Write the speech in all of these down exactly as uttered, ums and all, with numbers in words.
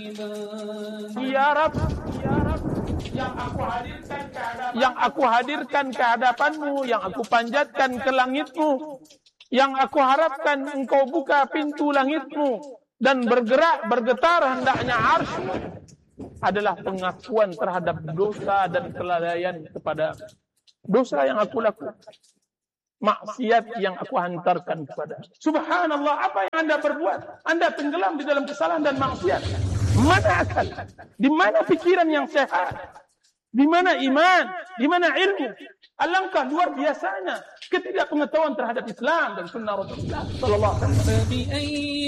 Ya Rabb, ya Rabb, yang aku hadirkan ke hadapanmu, yang aku hadirkan ke hadapanmu, yang aku panjatkan ke langitmu, yang aku harapkan engkau buka pintu langitmu dan bergerak bergetar hendaknya arsy, adalah pengakuan terhadap dosa dan kelalaian kepada dosa yang aku lakukan, maksiat yang aku hantarkan kepada. Subhanallah, apa yang Anda perbuat? Anda tenggelam di dalam kesalahan dan maksiat. Mana akal? Di mana pikiran yang sehat? Di mana iman? Di mana ilmu? Alangkah luar biasanya ketidakpengetahuan terhadap Islam dan sunnah Rasulullah sallallahu alaihi wasallam. Fabi'ayyi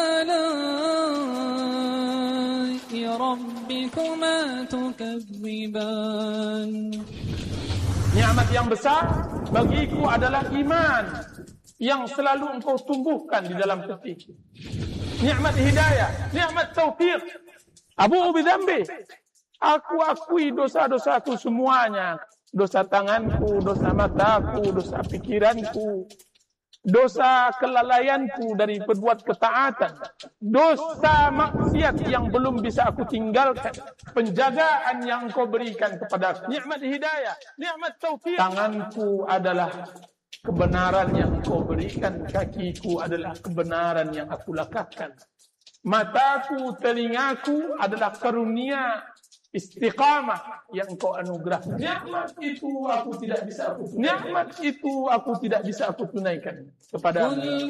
ala'i rabbikuma tukadziban. Nikmat yang besar bagiku adalah iman yang selalu engkau tumbuhkan di dalam hatiku. Nikmat hidayah, nikmat taufiq. Abu bidambi, aku akui dosa-dosaku semuanya. Dosa tanganku, dosa mataku, dosa pikiranku, dosa kelalaianku dari berbuat ketaatan, dosa maksiat yang belum bisa aku tinggalkan, penjagaan yang engkau berikan kepada aku, nikmat hidayah, nikmat taufiq. Tanganku adalah kebenaran yang engkau berikan, kakiku adalah kebenaran yang aku lakatkan, mataku, telingaku adalah karunia istiqamah yang engkau anugerahkan. Nikmat itu aku tidak bisa aku nikmat itu aku tidak bisa aku tunaikan kepada